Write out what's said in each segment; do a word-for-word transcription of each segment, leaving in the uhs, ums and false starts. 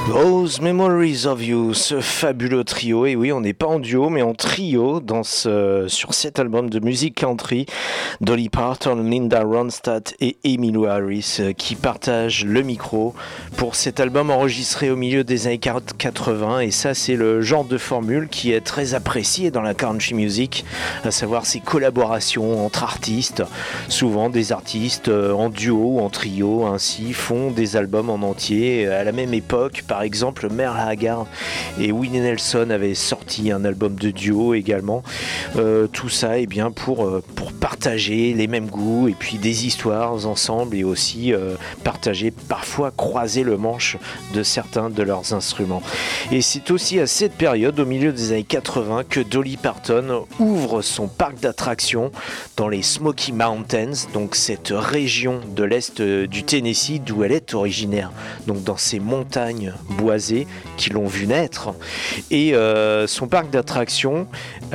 Those Memories of You, ce fabuleux trio, et oui, on n'est pas en duo, mais en trio dans ce, sur cet album de musique country, Dolly Parton, Linda Ronstadt et Emmylou Harris qui partagent le micro pour cet album enregistré au milieu des années quatre-vingts, et ça c'est le genre de formule qui est très apprécié dans la country music, à savoir ces collaborations entre artistes, souvent des artistes en duo ou en trio, ainsi font des albums en entier à la même époque. Par exemple, Merle Haggard et Willie Nelson avaient sorti un album de duo également. Euh, tout ça, eh bien, pour, euh, pour partager les mêmes goûts et puis des histoires ensemble, et aussi euh, partager, parfois croiser le manche de certains de leurs instruments. Et c'est aussi à cette période, au milieu des années quatre-vingts, que Dolly Parton ouvre son parc d'attractions dans les Smoky Mountains, donc cette région de l'est du Tennessee d'où elle est originaire, donc dans ces montagnes boisées qui l'ont vu naître. Et euh, son parc d'attractions,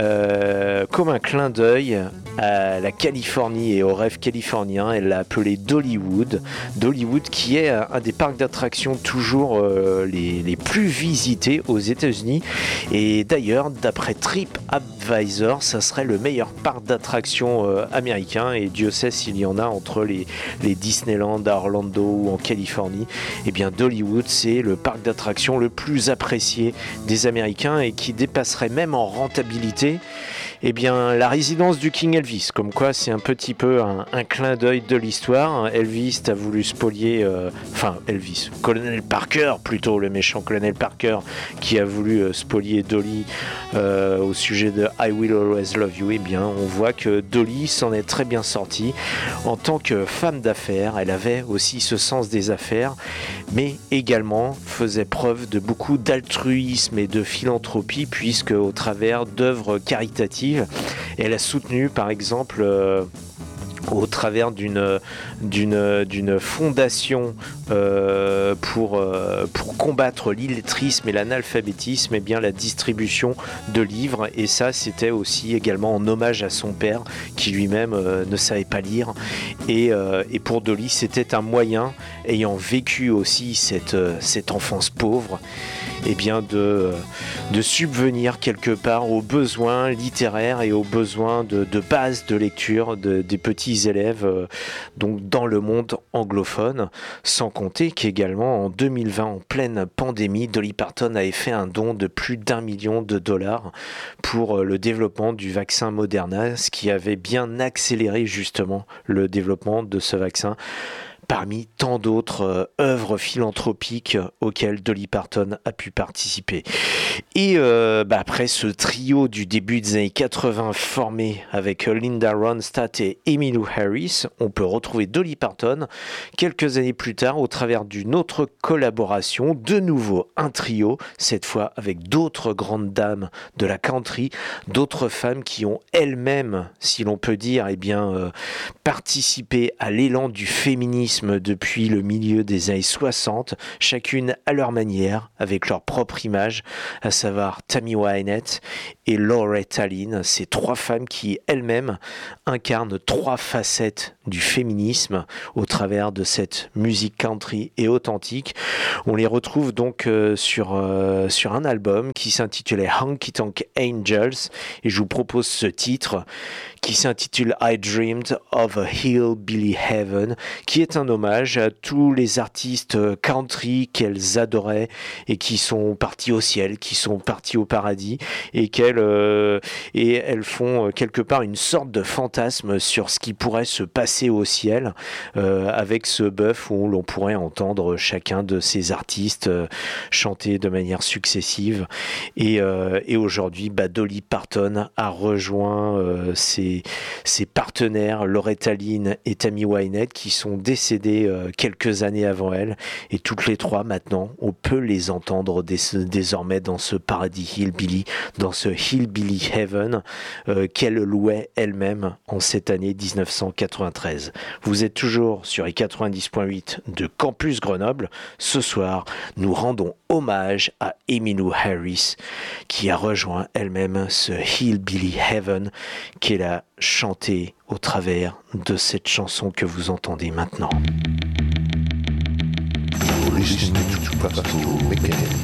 euh, comme un clin d'œil à la Californie et au rêve californien, elle l'a appelé Dollywood. Dollywood qui est un des parcs d'attractions toujours euh, les, les plus visités aux États-Unis, et d'ailleurs d'après TripAdvisor ça serait le meilleur parc d'attractions euh, américain, et Dieu sait s'il y en a entre les, les Disneyland à Orlando ou en Californie. Et bien Dollywood c'est le parc d'attractions le plus apprécié des Américains et qui dépasserait même en rentabilité eh bien, la résidence du King Elvis, comme quoi c'est un petit peu un, un clin d'œil de l'histoire. Elvis a voulu spolier, euh, enfin Elvis, Colonel Parker plutôt, le méchant Colonel Parker qui a voulu euh, spolier Dolly euh, au sujet de I Will Always Love You. Eh bien, on voit que Dolly s'en est très bien sortie. En tant que femme d'affaires, elle avait aussi ce sens des affaires, mais également faisait preuve de beaucoup d'altruisme et de philanthropie, puisque au travers d'œuvres caritatives, elle a soutenu par exemple euh, au travers d'une, d'une, d'une fondation euh, pour, euh, pour combattre l'illettrisme et l'analphabétisme, eh bien, la distribution de livres, et ça c'était aussi également en hommage à son père qui lui-même euh, ne savait pas lire, et, euh, et pour Dolly c'était un moyen, ayant vécu aussi cette, cette enfance pauvre, eh bien de, de subvenir quelque part aux besoins littéraires et aux besoins de, de base de lecture de, des petits élèves euh, donc dans le monde anglophone. Sans compter qu'également en deux mille vingt, en pleine pandémie, Dolly Parton avait fait un don de plus d'un million de dollars pour le développement du vaccin Moderna, ce qui avait bien accéléré justement le développement de ce vaccin, parmi tant d'autres euh, œuvres philanthropiques auxquelles Dolly Parton a pu participer. Et euh, bah après ce trio du début des années quatre-vingts formé avec Linda Ronstadt et Emmylou Harris, on peut retrouver Dolly Parton quelques années plus tard au travers d'une autre collaboration, de nouveau un trio, cette fois avec d'autres grandes dames de la country, d'autres femmes qui ont elles-mêmes, si l'on peut dire, eh bien, euh, participé à l'élan du féminisme depuis le milieu des années soixante, chacune à leur manière, avec leur propre image, à savoir Tammy Wynette et Loretta Lynn, ces trois femmes qui elles-mêmes incarnent trois facettes du féminisme au travers de cette musique country et authentique. On les retrouve donc euh, sur, euh, sur un album qui s'intitulait Honky Tonk Angels, et je vous propose ce titre qui s'intitule I Dreamed of a Hillbilly Heaven, qui est un hommage à tous les artistes country qu'elles adoraient et qui sont partis au ciel, qui sont partis au paradis, et qu'elles euh, et elles font quelque part une sorte de fantasme sur ce qui pourrait se passer au ciel euh, avec ce bœuf où l'on pourrait entendre chacun de ces artistes euh, chanter de manière successive. Et, euh, et aujourd'hui, bah, Dolly Parton a rejoint euh, ses ses partenaires Loretta Lynn et Tammy Wynette qui sont décédés euh, quelques années avant elle, et toutes les trois maintenant on peut les entendre dés- désormais dans ce paradis hillbilly, dans ce hillbilly heaven euh, qu'elle louait elle-même en cette année dix-neuf cent quatre-vingt-treize. Vous êtes toujours sur les quatre-vingt-dix point huit de Campus Grenoble. Ce soir nous rendons hommage à Emmylou Harris qui a rejoint elle-même ce hillbilly heaven qu'elle a chanté au travers de cette chanson que vous entendez maintenant. Listening Press to begin.